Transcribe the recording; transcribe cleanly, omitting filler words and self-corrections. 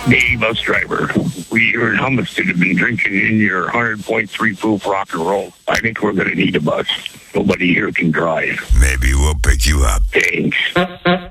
Hey, bus driver. We here in Hummiston have been drinking in your 100.3 proof rock and roll. I think we're going to need a bus. Nobody here can drive. Maybe we'll pick you up. Thanks.